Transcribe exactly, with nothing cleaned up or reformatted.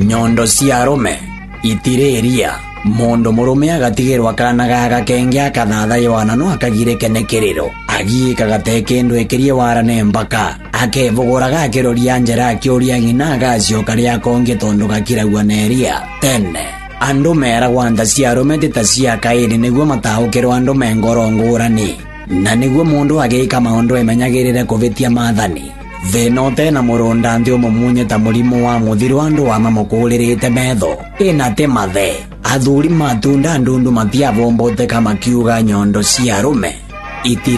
nyondo cia arume itiriria mondo murume agatigirwa kana gaga kenge akathatha Yohana no akagire kenekiriro agiika gatekindu ekirie warane mpaka akevuguraga akiroria njera akiuria ngina agacoka ria konge tondu gakiragwa neria tene andu meragwa nda cia arume tita cia kairi niguo mataukirwa andu mengoro ngurani na niguo mundu agika maundu emenyagirire kuvitia mathani thina tena murunda nthi umumunye ta murimu wa muthiru andu wamamukuririte metho ina te mathe athuri matunda ndundu matiavombote kama kiuga nyondo cia arume itire